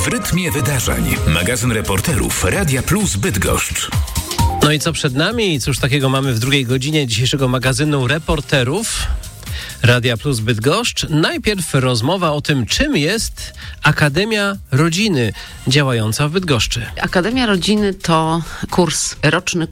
W rytmie wydarzeń. Magazyn reporterów Radia Plus Bydgoszcz. No i co przed nami? Cóż takiego mamy w drugiej godzinie dzisiejszego magazynu reporterów Radia Plus Bydgoszcz. Najpierw rozmowa o tym, czym jest Akademia Rodziny działająca w Bydgoszczy. Akademia Rodziny to roczny